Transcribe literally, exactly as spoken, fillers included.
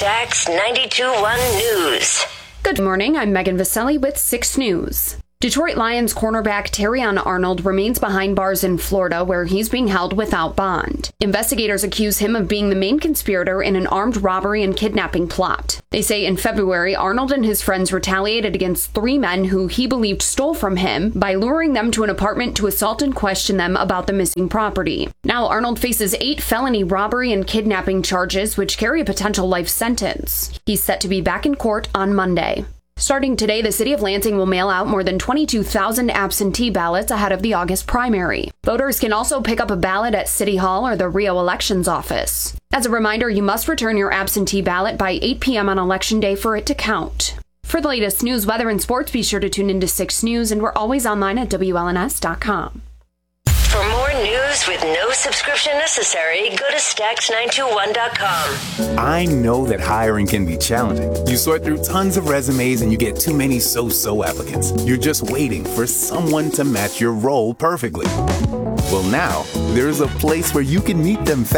Stax ninety-two point one News. Good morning, I'm Megan Vaselli with six News. Detroit Lions cornerback Terrion Arnold remains behind bars in Florida, where he's being held without bond. Investigators accuse him of being the main conspirator in an armed robbery and kidnapping plot. They say in February, Arnold and his friends retaliated against three men who he believed stole from him by luring them to an apartment to assault and question them about the missing property. Now Arnold faces eight felony robbery and kidnapping charges, which carry a potential life sentence. He's set to be back in court on Monday. Starting today, the city of Lansing will mail out more than twenty-two thousand absentee ballots ahead of the August primary. Voters can also pick up a ballot at City Hall or the Rio Elections Office. As a reminder, you must return your absentee ballot by eight p.m. on Election Day for it to count. For the latest news, weather, and sports, be sure to tune into six News, and we're always online at W L N S dot com. For more news with no subscription necessary, go to Stax nine two one dot com. I know that hiring can be challenging. You sort through tons of resumes and you get too many so-so applicants. You're just waiting for someone to match your role perfectly. Well, now, there's a place where you can meet them fast.